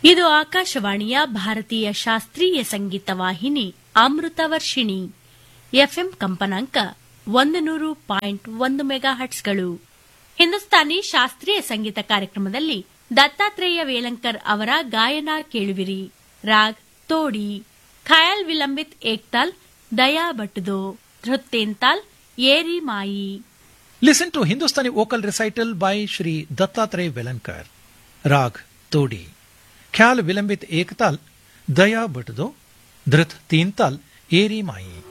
ಇದು ಆಕಾಶವಾಣಿಯ ಭಾರತೀಯ ಶಾಸ್ತ್ರೀಯ ಸಂಗೀತ ವಾಹಿನಿ ಅಮೃತ ವರ್ಷಿಣಿ. ಎಫ್ಎಂ ಕಂಪನಾಂಕ 100.1 ಮೆಗಾಹರ್ಟ್ಸ್ಗಳು. ಹಿಂದೂಸ್ತಾನಿ ಶಾಸ್ತ್ರೀಯ ಸಂಗೀತ ಕಾರ್ಯಕ್ರಮದಲ್ಲಿ ದತ್ತಾತ್ರೇಯ ವೇಲಂಕರ್ ಅವರ ಗಾಯನ ಕೇಳುವಿರಿ. ರಾಗ್ ತೋಡಿ, ಖಯಾಲ್ ವಿಲಂಬಿತ್ ಏಕ್ತಾಲ್, ದಯಾ ಬಟ್ದೋ, ಧೃತ್ತೇಂತಾಲ್, ಏರಿ ಮಾಯಿ. Listen to Hindustani vocal recital by Shri Dattatreya Velankar. Rag Todi, Khyal Vilambit Ektal, Daya Bhatdo, Dhrit Teental, Eri Mai.